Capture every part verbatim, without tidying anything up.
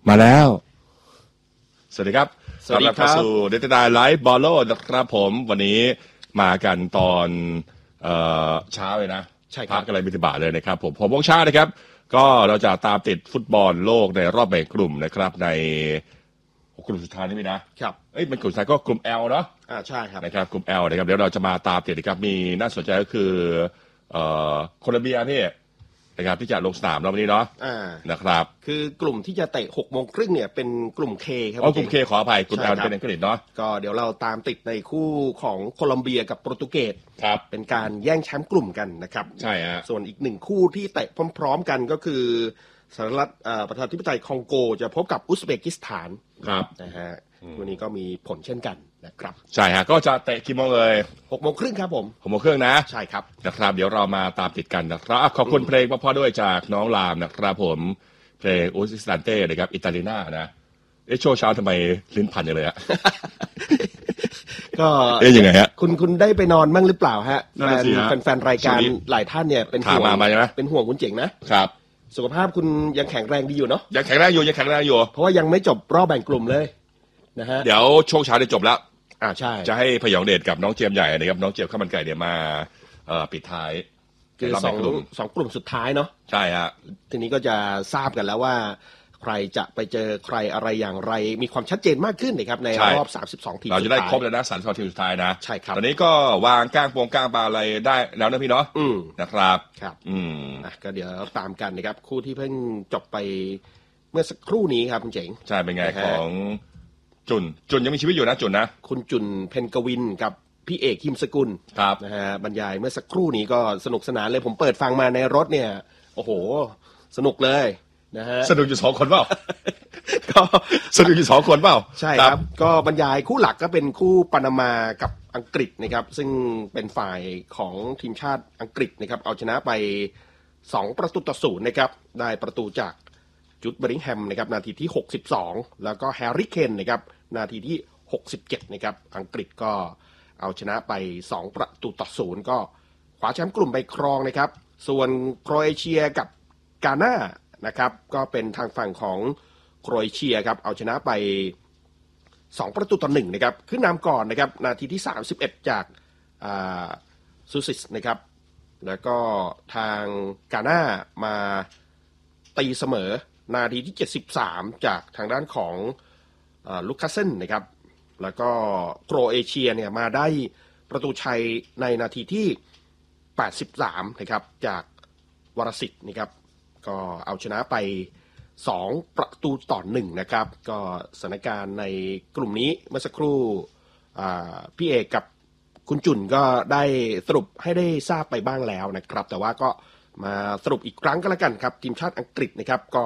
มาแล้วสวัสดีครับสวัสดีครับเข้าสู่เดต้าไลฟ์บอลโลนะครับผมวันนี้มากันตอนเอ่อเช้าเลยนะใช่ครับพักอะไรบิณฑบาตเลยนะครับผมผมวงชานะครับก็เราจะตามติดฟุตบอลโลกในรอบแบ่งกลุ่มนะครับในกลุ่มสุดท้ายนี่นะครับเอ้ยมันกลุ่มสุดท้ายก็กลุ่ม L เนาะอ่าใช่ครับนะครับกลุ่ม L นะครับเดี๋ยวเราจะมาตามติดนะครับมีน่าสนใจก็คือเอ่อโคลอมเบียพี่นะครับที่จะลงสนามเราวันนี้เนาะนะครับคือกลุ่มที่จะเตะหกโมงครึ่งเนี่ยเป็นกลุ่ม K ครับอ๋อกลุ่ม K ขออภัยกลุ่ม L เป็นอังกฤษเนาะก็เดี๋ยวเราตามติดในคู่ของโคลอมเบียกับโปรตุเกสครับเป็นการแย่งแชมป์กลุ่มกันนะครับใช่ฮะส่วนอีกหนึ่งคู่ที่เตะพร้อมๆกันก็คือสหรัฐประชาธิปไตยคองโกจะพบกับอุซเบกิสถานครับนะฮะวันนี้ก็มีผลเช่นกันนะครับใช่ฮะก็จะเตะกี่โมงเลยหกโมงครึ่งครับผมหกโมงครึ่งนะใช่ครับนะครับเดี๋ยวเรามาตามติดกันนะครับขอบคุณเพลงพ่อๆด้วยจากน้องลามนะครับผมเพลงอุซิสตันเต้นะครับอิตาลีน่านะเอ๊ะโชว์เช้าทำไมลิ้นพันอย่างเลยอะก็เอ๊ะยังไงฮะคุณคุณได้ไปนอนบ้างหรือเปล่าฮะแฟนแฟนรายการหลายท่านเนี่ยเป็นห่วงเป็นห่วงคุณเจ๋งนะครับสุขภาพคุณยังแข็งแรงดีอยู่เนาะยังแข็งแรงอยู่ยังแข็งแรงอยู่เพราะว่ายังไม่จบรอบแบ่งกลุ่มเลยนะฮะเดี๋ยวช่วงเช้าจะจบแล้วอ่าใช่จะให้พยองเดชกับน้องเจมใหญ่นะครับน้องเจมข้าวมันไก่เนี่ยมาเอ่อปิดท้ายคือสองสองกลุ่มสุดท้ายเนาะใช่ฮะทีนี้ก็จะทราบกันแล้วว่าใครจะไปเจอใครอะไรอย่างไรมีความชัดเจนมากขึ้นนะครับในรอบสามสิบสองทีมเราจะได้ครบแล้วนะสามสิบสองทีมสุดท้ายนะใช่ครับตอนนี้ก็วางก้างปวงก้างปลาอะไรได้แล้วนะพี่เนาะอืมนะครับครับอืมอ่ะก็เดี๋ยวตามกันนะครับคู่ที่เพิ่งจบไปเมื่อสักครู่นี้ครับคุณเจ๋งใช่เป็นไงของจุนจุนยังมีชีวิตอยู่นะจุนนะคุณจุนเพนกวินกับพี่เอกหิมสกุลครับนะฮะบรรยายเมื่อสักครู่นี้ก็สนุกสนานเลยผมเปิดฟังมาในรถเนี่ยโอ้โหสนุกเลยนะฮะสนุกอยู่สองคนเปล่าก็สนุกอยู่สองคนเปล่าใช่ครับก็บรรยายคู่หลักก็เป็นคู่ปานามากับอังกฤษนะครับซึ่งเป็นฝ่ายของทีมชาติอังกฤษนะครับเอาชนะไปสองประตูต่อศูนย์นะครับได้ประตูจากจูดเบริงแฮมนะครับนาทีที่หกสิบสองแล้วก็แฮร์รี่เคนนะครับนาทีที่หกสิบเจ็ดนะครับอังกฤษก็เอาชนะไปสองประตูต่อศูนย์ก็คว้าแชมป์กลุ่มไปครองนะครับส่วนโครเอเชียกับกาน่านะครับก็เป็นทางฝั่งของโครเอเชียครับเอาชนะไปสองประตูต่อหนึ่งนะครับขึ้นนำก่อนนะครับนาทีที่สามสิบเอ็ดจากซูซิสนะครับแล้วก็ทางกาน่ามาตีเสมอนาทีที่เจ็ดสิบสามจากทางด้านของลูคัสเซนนะครับแล้วก็โครเอเชียเนี่ยมาได้ประตูชัยในนาทีที่แปดสิบสามนะครับจากวรสิทธิ์นะครับก็เอาชนะไปสองประตูต่อหนึ่งนะครับก็สถานการณ์ในกลุ่มนี้เมื่อสักครู่พี่เอกกับคุณจุนก็ได้สรุปให้ได้ทราบไปบ้างแล้วนะครับแต่ว่าก็มาสรุปอีกครั้งก็แล้วกันครับทีมชาติอังกฤษนะครับก็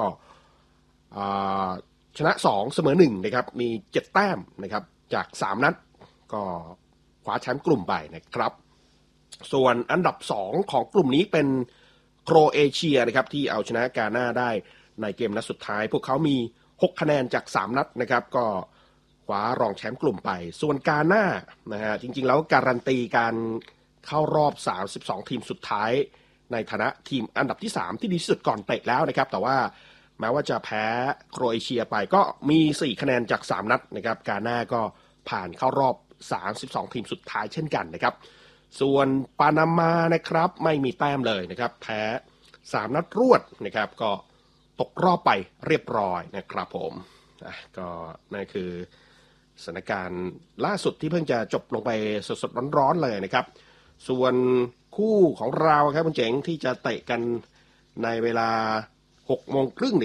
ชนะสองเสมอหนึ่งนะครับมีเจ็ดแต้มนะครับจากสามนัดก็คว้าแชมป์กลุ่มไปนะครับส่วนอันดับสองของกลุ่มนี้เป็นโครเอเชียนะครับที่เอาชนะกาน่าได้ในเกมนัดสุดท้ายพวกเขามีหกคะแนนจากสามนัดนะครับก็คว้ารองแชมป์กลุ่มไปส่วนกาน่านะฮะจริงๆแล้วการันตีการเข้ารอบสามสิบสองทีมสุดท้ายในฐานะทีมอันดับที่สามที่ดีที่สุดก่อนเตะแล้วนะครับแต่ว่าแม้ว่าจะแพ้โครเอเชียไปก็มีสี่คะแนนจากสามนัดนะครับกาน่าก็ผ่านเข้ารอบสามสิบสองทีมสุดท้ายเช่นกันนะครับส่วนปานามานะครับไม่มีแต้มเลยนะครับแพ้สามนัดรวดนะครับก็ตกรอบไปเรียบร้อยนะครับผมก็นั่นคือสถานการณ์ล่าสุดที่เพิ่งจะจบลงไปสดๆร้อนๆเลยนะครับส่วนคู่ของเราครับคุณเจ๋งที่จะเตะกันในเวลาหกโมงครึ่ง